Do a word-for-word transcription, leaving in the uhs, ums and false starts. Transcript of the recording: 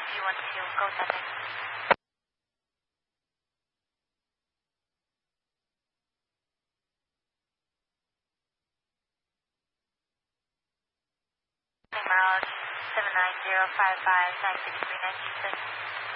you want to go setting. Miles seven nine zero five five nine six three nine six.